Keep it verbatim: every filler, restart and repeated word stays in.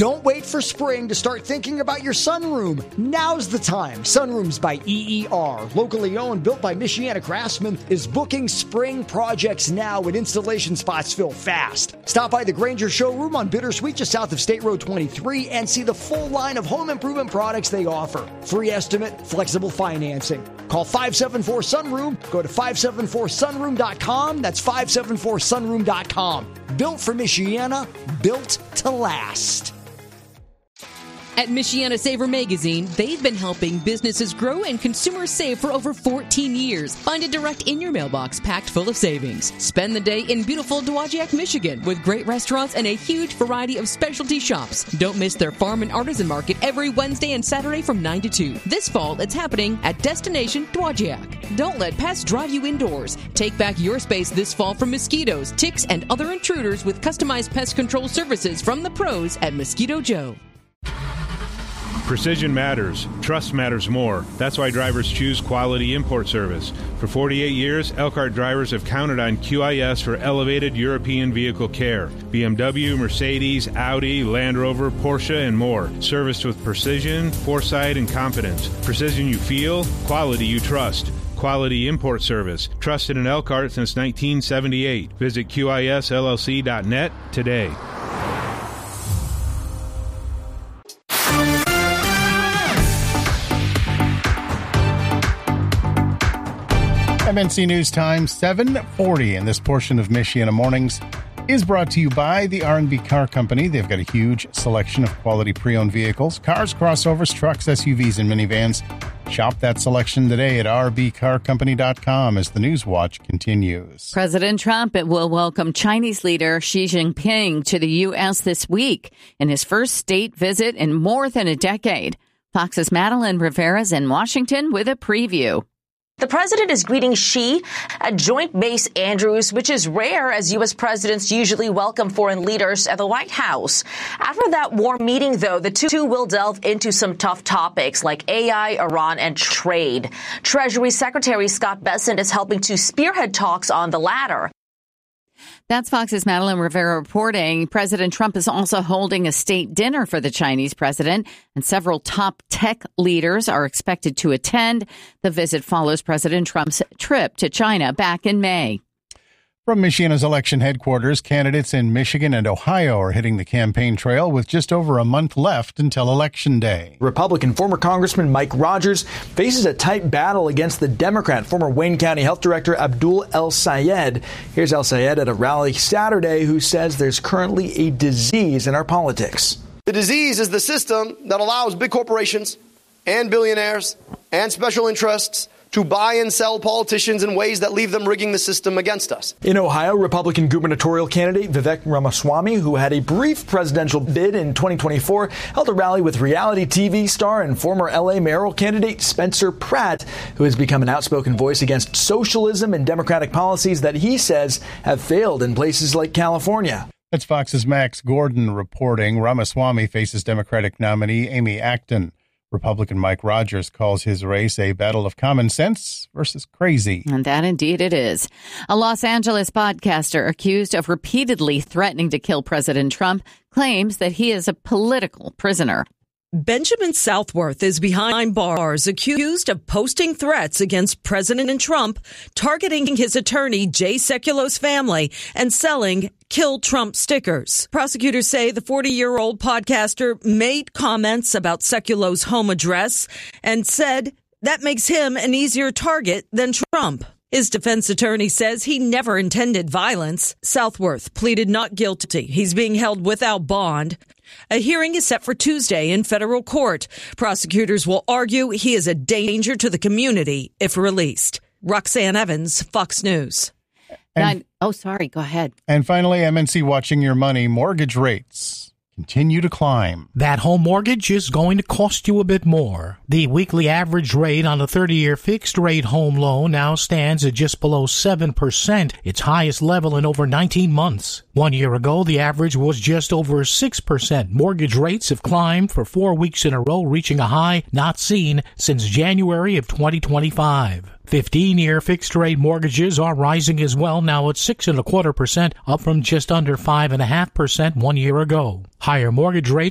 Don't wait for spring to start thinking about your sunroom. Now's the time. Sunrooms by E E R, locally owned, built by Michiana craftsmen, is booking spring projects now when installation spots fill fast. Stop by the Granger showroom on Bittersweet just south of State Road twenty-three and see the full line of home improvement products they offer. Free estimate, flexible financing. Call five seven four sunroom. Go to five seven four sunroom dot com. That's five seven four sunroom dot com. Built for Michiana, built to last. At Michiana Saver Magazine, they've been helping businesses grow and consumers save for over fourteen years. Find it direct in your mailbox packed full of savings. Spend the day in beautiful Dowagiac, Michigan with great restaurants and a huge variety of specialty shops. Don't miss their farm and artisan market every Wednesday and Saturday from nine to two. This fall, it's happening at Destination Dowagiac. Don't let pests drive you indoors. Take back your space this fall from mosquitoes, ticks, and other intruders with customized pest control services from the pros at Mosquito Joe. Precision matters. Trust matters more. That's why drivers choose Quality Import Service. For forty-eight years, Elkhart drivers have counted on Q I S for elevated European vehicle care. B M W, Mercedes, Audi, Land Rover, Porsche, and more. Serviced with precision, foresight, and confidence. Precision you feel, quality you trust. Quality Import Service. Trusted in Elkhart since nineteen seventy-eight. Visit Q I S L L C dot net today. M N C News Time, seven forty, and this portion of Michiana Mornings is brought to you by the R and B Car Company. They've got a huge selection of quality pre-owned vehicles, cars, crossovers, trucks, S U Vs, and minivans. Shop that selection today at r b car company dot com as the News Watch continues. President Trump will welcome Chinese leader Xi Jinping to the U S this week in his first state visit in more than a decade. Fox's Madeline Rivera is in Washington with a preview. The president is greeting Xi at Joint Base Andrews, which is rare as U S presidents usually welcome foreign leaders at the White House. After that warm meeting, though, the two will delve into some tough topics like A I, Iran, and trade. Treasury Secretary Scott Bessent is helping to spearhead talks on the latter. That's Fox's Madeline Rivera reporting. President Trump is also holding a state dinner for the Chinese president, and several top tech leaders are expected to attend. The visit follows President Trump's trip to China back in May. From Michiana's election headquarters, candidates in Michigan and Ohio are hitting the campaign trail with just over a month left until Election Day. Republican former Congressman Mike Rogers faces a tight battle against the Democrat former Wayne County Health Director Abdul El-Sayed. Here's El-Sayed at a rally Saturday who says there's currently a disease in our politics. The disease is the system that allows big corporations and billionaires and special interests to buy and sell politicians in ways that leave them rigging the system against us. In Ohio, Republican gubernatorial candidate Vivek Ramaswamy, who had a brief presidential bid in twenty twenty-four, held a rally with reality T V star and former L A mayoral candidate Spencer Pratt, who has become an outspoken voice against socialism and democratic policies that he says have failed in places like California. That's Fox's Max Gordon reporting. Ramaswamy faces Democratic nominee Amy Acton. Republican Mike Rogers calls his race a battle of common sense versus crazy. And that indeed it is. A Los Angeles podcaster accused of repeatedly threatening to kill President Trump claims that he is a political prisoner. Benjamin Southworth is behind bars accused of posting threats against President Trump, targeting his attorney Jay Sekulo's family, and selling Kill Trump stickers. Prosecutors say the forty-year-old podcaster made comments about Sekulo's home address and said that makes him an easier target than Trump. His defense attorney says he never intended violence. Southworth pleaded not guilty. He's being held without bond. A hearing is set for Tuesday in federal court. Prosecutors will argue he is a danger to the community if released. Roxanne Evans, Fox News. And, Nine, oh, sorry. Go ahead. And finally, M N C watching your money. Mortgage rates continue to climb. That home mortgage is going to cost you a bit more. The weekly average rate on a thirty-year fixed-rate home loan now stands at just below seven percent, its highest level in over nineteen months. One year ago, the average was just over six percent. Mortgage rates have climbed for four weeks in a row, reaching a high not seen since January of twenty twenty-five. fifteen-year fixed-rate mortgages are rising as well, now at six and a quarter percent, up from just under five and a half percent one year ago. Higher mortgage rates